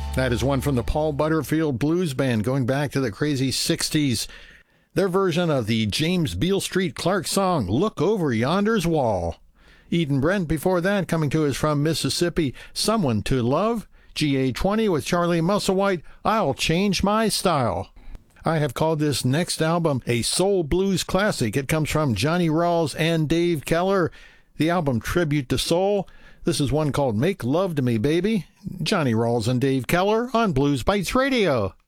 That is one from the Paul Butterfield Blues Band going back to the crazy 60s. Their version of the James Beale Street Clark song, Look Over Yonder's Wall. Eden Brent before that, coming to us from Mississippi, Someone to Love. GA20 with Charlie Musselwhite, I'll Change My Style. I have called this next album a soul blues classic. It comes from Johnny Rawls and Dave Keller. The album Tribute to Soul. This is one called Make Love to Me, Baby. Johnny Rawls and Dave Keller on Blues Bites Radio.